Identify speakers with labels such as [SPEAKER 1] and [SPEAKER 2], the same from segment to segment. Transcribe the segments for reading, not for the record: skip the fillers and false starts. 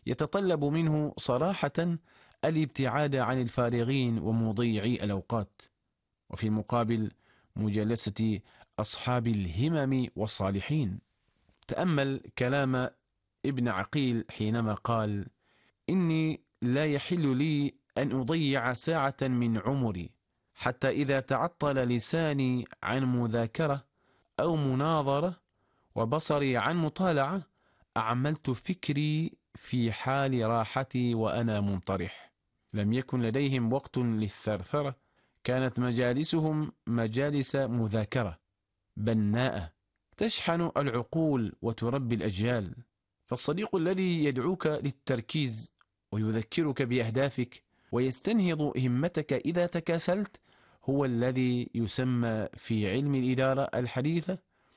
[SPEAKER 1] يتطلب منه صراحة الابتعاد عن الفارغين ومضيعي الأوقات، وفي المقابل مجالسة أصحاب الهمم والصالحين. تأمل كلام ابن عقيل حينما قال: إني لا يحل لي أن أضيع ساعة من عمري، حتى إذا تعطل لساني عن مذاكرة أو مناظرة وبصري عن مطالعة، أعملت فكري في حال راحتي وأنا منطرح. لم يكن لديهم وقت للثرثرة، كانت مجالسهم مجالس مذاكرة بناءة تشحن العقول وتربي الأجيال. فالصديق الذي يدعوك للتركيز ويذكرك بأهدافك ويستنهض همتك إذا تكاسلت هو الذي يسمى في علم الإدارة الحديثة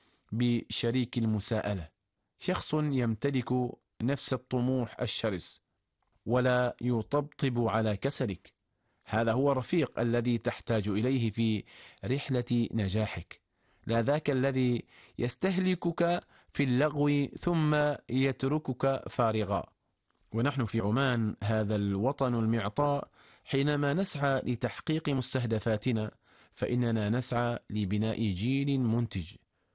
[SPEAKER 1] بشريك المساءلة، شخص يمتلك نفس الطموح الشرس ولا يطبطب على كسلك. هذا هو الرفيق الذي تحتاج إليه في رحلة نجاحك، لا ذاك الذي يستهلكك في اللغو ثم يتركك فارغا. ونحن في عمان، هذا الوطن المعطاء، حينما نسعى لتحقيق مستهدفاتنا فإننا نسعى لبناء جيل منتج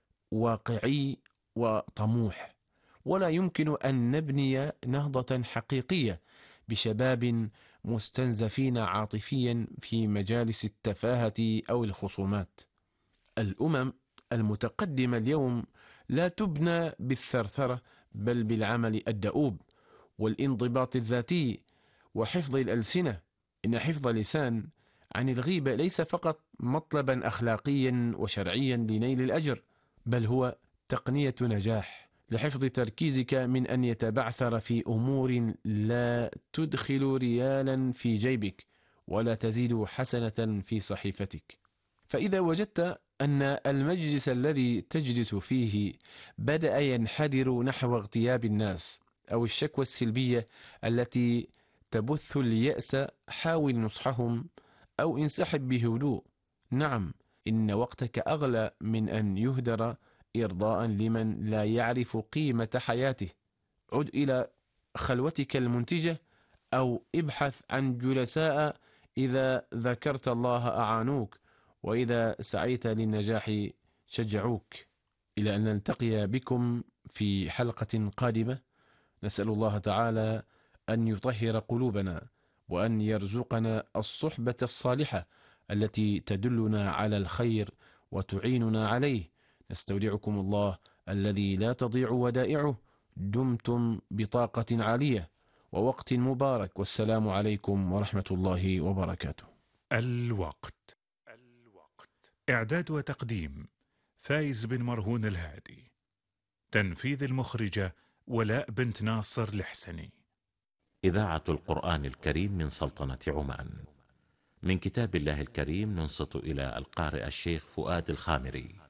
[SPEAKER 1] واقعي وطموح، ولا يمكن أن نبني نهضة حقيقية بشباب مستنزفين عاطفيا في مجالس التفاهة أو الخصومات. الأمم المتقدمة اليوم لا تبنى بالثرثرة، بل بالعمل الدؤوب والانضباط الذاتي وحفظ الألسنة. إن حفظ اللسان عن الغيبة ليس فقط مطلبا أخلاقيا وشرعيا لنيل الأجر، بل هو تقنية نجاح لحفظ تركيزك من أن يتبعثر في أمور لا تدخل ريالا في جيبك ولا تزيد حسنة في صحيفتك. فإذا وجدت أن المجلس الذي تجلس فيه بدأ ينحدر نحو اغتياب الناس أو الشكوى السلبية التي تبث اليأس، حاول نصحهم أو انسحب بهدوء. نعم، إن وقتك أغلى من أن يهدر إرضاء لمن لا يعرف قيمة حياته. عد إلى خلوتك المنتجة أو ابحث عن جلساء إذا ذكرت الله أعانوك، وإذا سعيت للنجاح شجعوك. إلى أن نلتقي بكم في حلقة قادمة، نسأل الله تعالى أن يطهر قلوبنا وأن يرزقنا الصحبة الصالحة التي تدلنا على الخير وتعيننا عليه. نستودعكم الله الذي لا تضيع ودائعه. دمتم بطاقة عالية ووقت مبارك، والسلام عليكم ورحمة الله وبركاته.
[SPEAKER 2] الوقت. إعداد وتقديم فايز بن مرهون الهادي. تنفيذ المخرجة ولاء بنت ناصر الحسني.
[SPEAKER 3] إذاعة القرآن الكريم من سلطنة عمان. من كتاب الله الكريم ننصت إلى القارئ الشيخ فؤاد الخامري.